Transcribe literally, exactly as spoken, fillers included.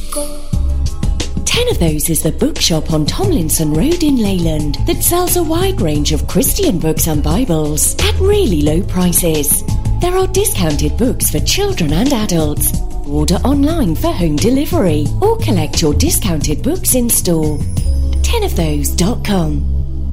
Ten of Those is the bookshop on Tomlinson Road in Leyland that sells a wide range of Christian books and Bibles at really low prices. There are discounted books for children and adults. Order online for home delivery or collect your discounted books in store. ten of those dot com